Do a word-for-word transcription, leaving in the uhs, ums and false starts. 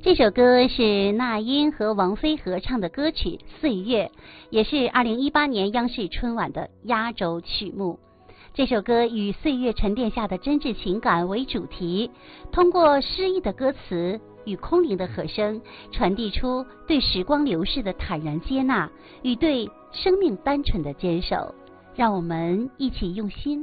这首歌是那英和王菲合唱的歌曲《岁月》，也是二零一八年央视春晚的压轴曲目。这首歌以岁月沉淀下的真挚情感为主题，通过诗意的歌词与空灵的和声，传递出对时光流逝的坦然接纳与对生命单纯的坚守。让我们一起用心